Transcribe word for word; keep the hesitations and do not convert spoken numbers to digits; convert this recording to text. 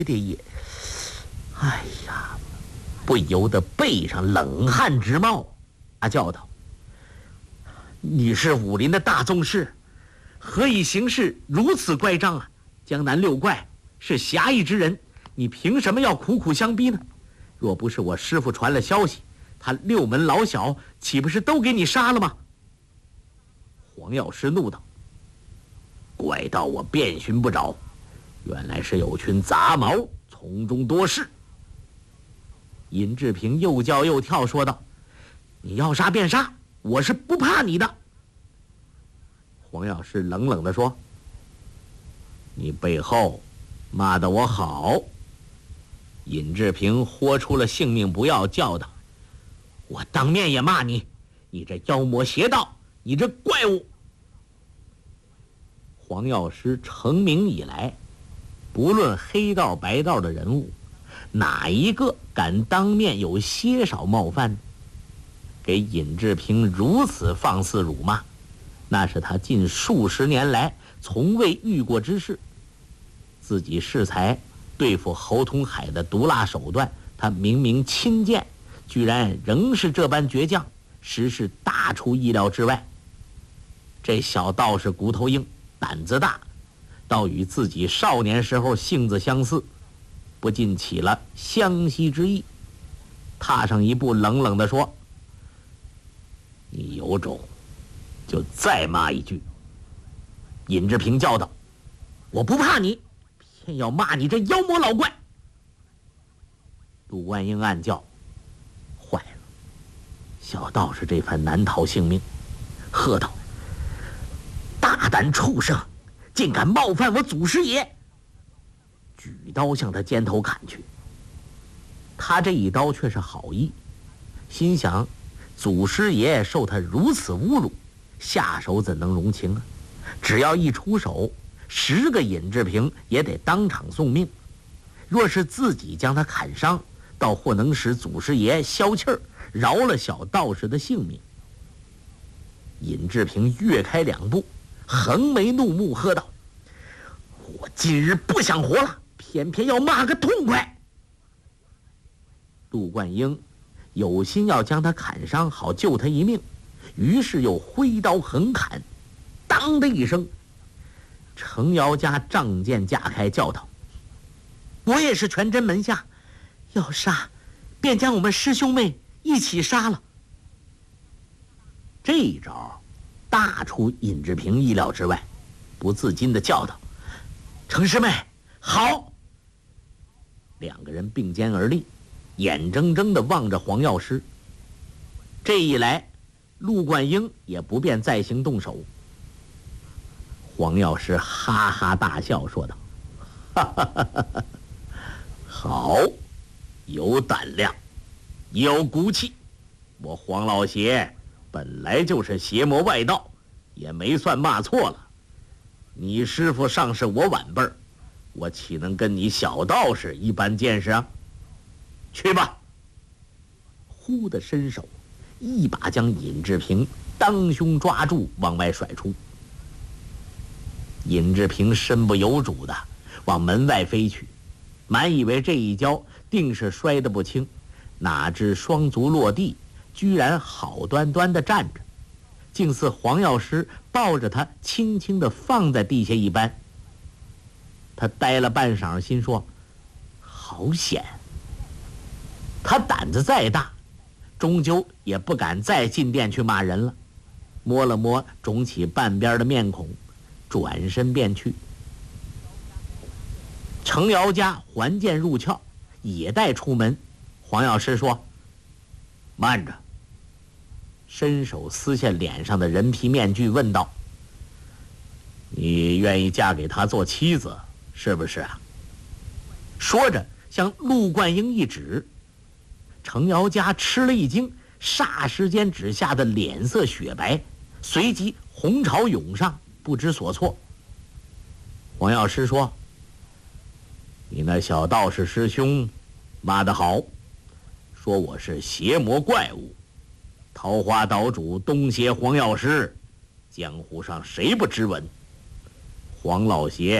爹也，哎呀，不由得背上冷汗直冒，啊，叫道：“你是武林的大宗师，何以行事如此乖张啊？江南六怪是侠义之人，你凭什么要苦苦相逼呢？若不是我师父传了消息，他六门老小岂不是都给你杀了吗？”黄药师怒道：“怪道我遍寻不着，原来是有群杂毛从中多事。”尹志平又叫又跳说道：“你要杀便杀，我是不怕你的。”黄药师冷冷地说：“你背后骂得我好。”尹志平豁出了性命不要，叫道：“我当面也骂你，你这妖魔邪道，你这怪物！”黄药师成名以来，不论黑道白道的人物，哪一个敢当面有些少冒犯？给尹志平如此放肆辱骂，那是他近数十年来从未遇过之事。自己适才对付侯通海的毒辣手段，他明明亲见，居然仍是这般倔强，实是大出意料之外。这小道士骨头硬，胆子大，倒与自己少年时候性子相似，不禁起了相惜之意。踏上一步，冷冷地说：“你有种，就再骂一句。”尹志平叫道：“我不怕你，偏要骂你这妖魔老怪。”陆万英暗叫：“坏了，小道士这番难逃性命。”喝道：“大胆畜生，竟敢冒犯我祖师爷！”举刀向他肩头砍去。他这一刀却是好意，心想祖师爷受他如此侮辱，下手怎能容情啊？只要一出手，十个尹志平也得当场送命。若是自己将他砍伤，倒或能使祖师爷消气儿，饶了小道士的性命。尹志平跃开两步，横眉怒目，喝道：“我今日不想活了，偏偏要骂个痛快！”陆冠英有心要将他砍伤，好救他一命，于是又挥刀横砍，当的一声，程瑶家仗剑架开，叫道：“我也是全真门下，要杀便将我们师兄妹一起杀了。”这一招大出尹志平意料之外，不自禁地叫道：“程师妹好！”两个人并肩而立，眼睁睁地望着黄药师。这一来，陆冠英也不便再行动手。黄药师哈哈大笑说道：“哈哈哈哈哈，好，有胆量，有骨气。我黄老邪本来就是邪魔外道，也没算骂错了。你师傅尚是我晚辈儿，我岂能跟你小道士一般见识啊？去吧！”忽地伸手，一把将尹志平当胸抓住，往外甩出。尹志平身不由主的往门外飞去，满以为这一跤定是摔得不轻，哪知双足落地，居然好端端地站着，竟似黄药师抱着他轻轻地放在地下一般。他呆了半晌，心说：“好险！”他胆子再大，终究也不敢再进店去骂人了。摸了摸肿起半边的面孔，转身便去。程瑶家还剑入鞘，也待出门。黄药师说：“慢着。”伸手撕下脸上的人皮面具，问道：“你愿意嫁给他做妻子，是不是啊？”说着向陆冠英一指。程瑶家吃了一惊，霎时间只吓得脸色雪白，随即红潮涌上，不知所措。黄药师说：“你那小道士师兄骂得好，说我是邪魔怪物，桃花岛主东邪黄药师，江湖上谁不知闻？黄老邪